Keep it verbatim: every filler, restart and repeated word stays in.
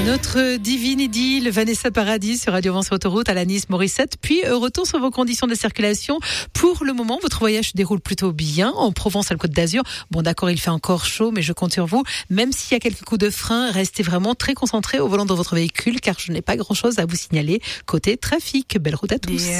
Notre divine idylle, Vanessa Paradis sur Radio Vent sur Autoroute, Alanis Morissette. Puis retour sur vos conditions de circulation. Pour le moment, votre voyage se déroule plutôt bien en Provence, à la Côte d'Azur. Bon, d'accord, il fait encore chaud, mais je compte sur vous. Même s'il y a quelques coups de frein, restez vraiment très concentrés au volant de votre véhicule, car je n'ai pas grand-chose à vous signaler côté trafic. Belle route à tous.